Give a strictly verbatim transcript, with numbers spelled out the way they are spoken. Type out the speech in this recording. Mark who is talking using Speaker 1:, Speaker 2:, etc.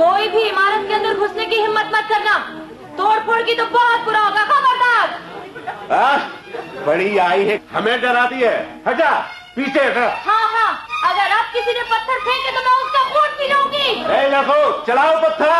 Speaker 1: कोई भी इमारत के अंदर घुसने की हिम्मत मत करना, तोड़ फोड़ की तो बहुत बुरा होगा, खबरदार।
Speaker 2: बड़ी आई है, हमें डराती है, हटा पीछे हटा।
Speaker 1: हाँ हाँ, अगर अब किसी ने पत्थर फेंके तो मैं उसका खून पी लूंगी।
Speaker 2: लखो चलाओ पत्थर।